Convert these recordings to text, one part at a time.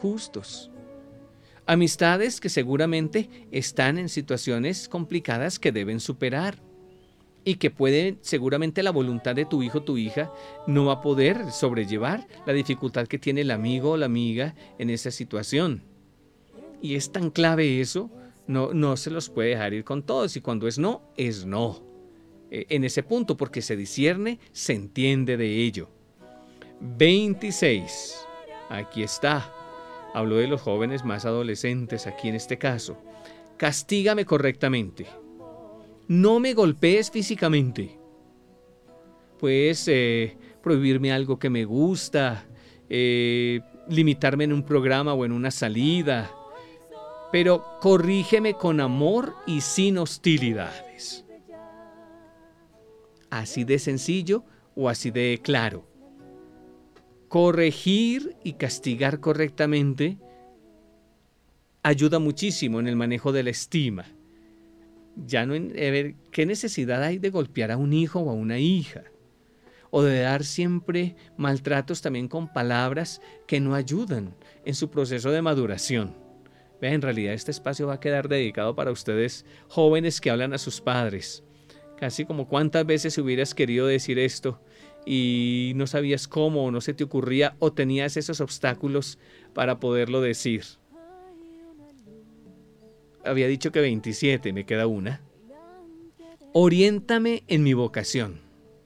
justos. Amistades que seguramente están en situaciones complicadas que deben superar y que seguramente la voluntad de tu hijo o tu hija no va a poder sobrellevar la dificultad que tiene el amigo o la amiga en esa situación. Y es tan clave eso, no se los puede dejar ir con todos, y cuando es no, es no. En ese punto, porque se discierne, se entiende de ello. 26. Aquí está. Hablo de los jóvenes más adolescentes aquí en este caso. Castígame correctamente. No me golpees físicamente. Puedes prohibirme algo que me gusta, limitarme en un programa o en una salida, pero corrígeme con amor y sin hostilidades. Así de sencillo o así de claro. Corregir y castigar correctamente ayuda muchísimo en el manejo de la estima. Ya no, ver, ¿qué necesidad hay de golpear a un hijo o a una hija? O de dar siempre maltratos también con palabras que no ayudan en su proceso de maduración. Vean, en realidad este espacio va a quedar dedicado para ustedes jóvenes que hablan a sus padres. Casi como cuántas veces hubieras querido decir esto y no sabías cómo, o no se te ocurría, o tenías esos obstáculos para poderlo decir. Había dicho que 27, me queda una. Oriéntame en mi vocación.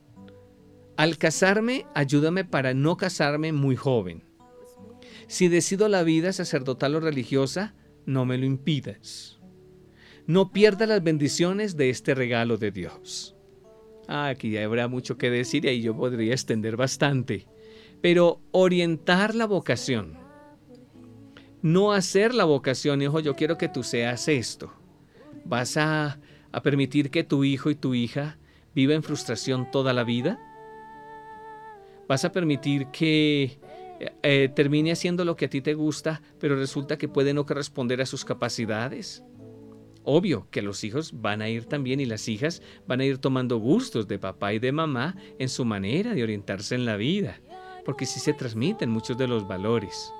Al casarme, ayúdame para no casarme muy joven. Si decido la vida sacerdotal o religiosa, no me lo impidas. No pierda las bendiciones de este regalo de Dios. Aquí habrá mucho que decir y ahí yo podría extender bastante. Pero orientar la vocación. No hacer la vocación, hijo, yo quiero que tú seas esto. ¿Vas a permitir que tu hijo y tu hija viva en frustración toda la vida? ¿Vas a permitir que termine haciendo lo que a ti te gusta, pero resulta que puede no corresponder a sus capacidades? Obvio que los hijos van a ir también y las hijas van a ir tomando gustos de papá y de mamá en su manera de orientarse en la vida, porque sí se transmiten muchos de los valores.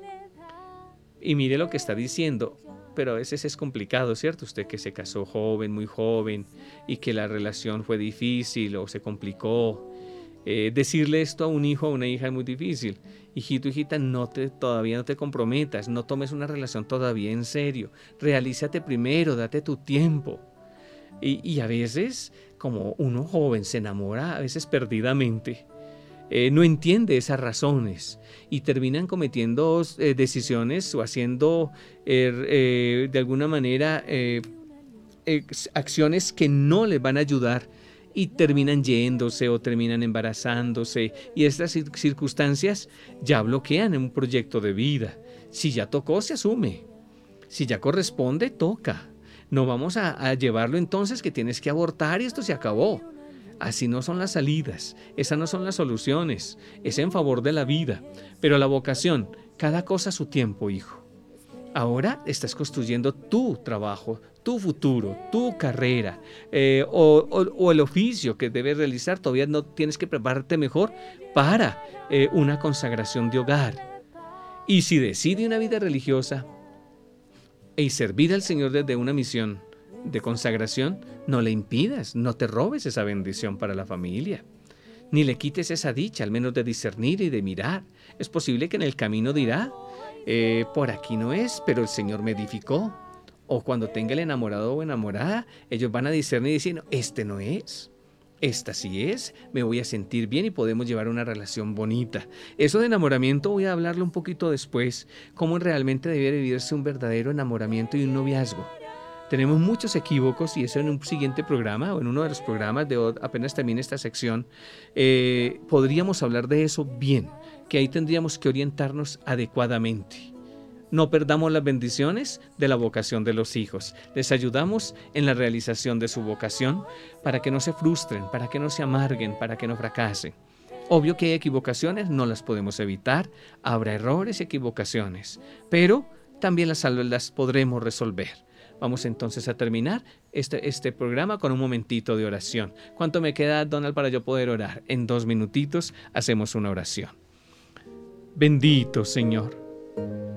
Y mire lo que está diciendo, pero a veces es complicado, ¿cierto? Usted que se casó joven, muy joven, y que la relación fue difícil o se complicó. Decirle esto a un hijo o a una hija es muy difícil. Hijito, hijita, todavía no te comprometas, no tomes una relación todavía en serio. Realízate primero, date tu tiempo. Y a veces, como uno joven se enamora, a veces perdidamente, no entiende esas razones y terminan cometiendo decisiones o haciendo de alguna manera acciones que no les van a ayudar y terminan yéndose o terminan embarazándose, y estas circunstancias ya bloquean un proyecto de vida. Si ya tocó, se asume. Si ya corresponde, toca. No vamos a llevarlo entonces que tienes que abortar y esto se acabó. Así no son las salidas, esas no son las soluciones, es en favor de la vida. Pero la vocación, cada cosa a su tiempo, hijo. Ahora estás construyendo tu trabajo, tu futuro, tu carrera o el oficio que debes realizar. Todavía no tienes que prepararte mejor para una consagración de hogar. Y si decide una vida religiosa y servir al Señor desde una misión de consagración, no le impidas, no te robes esa bendición para la familia. Ni le quites esa dicha, al menos de discernir y de mirar. Es posible que en el camino dirá, por aquí no es, pero el Señor me edificó. O cuando tenga el enamorado o enamorada, ellos van a discernir y decir, no, este no es, esta sí es, me voy a sentir bien y podemos llevar una relación bonita. Eso de enamoramiento voy a hablarlo un poquito después, cómo realmente debe vivirse un verdadero enamoramiento y un noviazgo. Tenemos muchos equívocos y eso en un siguiente programa o en uno de los programas de apenas termine esta sección, podríamos hablar de eso bien, que ahí tendríamos que orientarnos adecuadamente. No perdamos las bendiciones de la vocación de los hijos. Les ayudamos en la realización de su vocación para que no se frustren, para que no se amarguen, para que no fracasen. Obvio que hay equivocaciones, no las podemos evitar, habrá errores y equivocaciones, pero también las podremos resolver. Vamos entonces a terminar este programa con un momentito de oración. ¿Cuánto me queda, Donald, para yo poder orar? En 2 minutitos hacemos una oración. Bendito Señor,